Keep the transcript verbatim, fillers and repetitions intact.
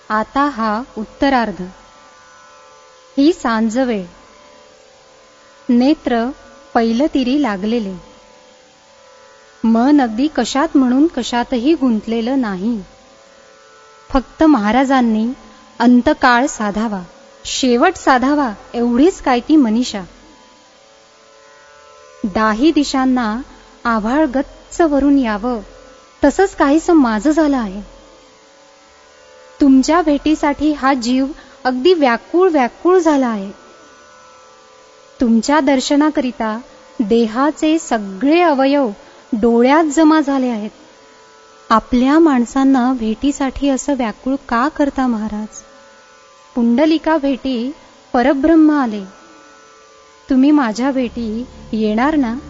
आता हा उत्तरार्ध. ही सांजवेळ. नेत्र पैलतीरी लागलेले. मन अगदी कशात म्हणून कशातही गुंतलेलं नाही. फक्त महाराजांनी अंतकाळ साधावा, शेवट साधावा एवढीच काय ती मनीषा. दाही दिशांना आभाळ गच्च वरून यावं तसंच काहीसं माझं झालं आहे. तुमच्या भेटीसाठी हा जीव अगदी व्याकुळ व्याकुळ झाला आहे. तुमच्या दर्शनाकरिता देहाचे सगळे अवयव डोळ्यात जमा झाले आहेत. आपल्या माणसांना भेटीसाठी असं व्याकुळ का करता महाराज? पुंडलिका भेटी परब्रह्म आले. तुम्ही माझ्या भेटी येणार ना?